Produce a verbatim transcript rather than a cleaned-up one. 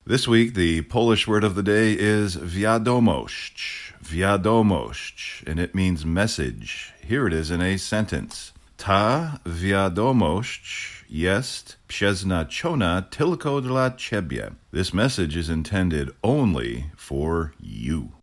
This week, the Polish word of the day is wiadomość, wiadomość, and it means message. Here it is in a sentence. Ta wiadomość jest przeznaczona tylko dla ciebie. This message is intended only for you.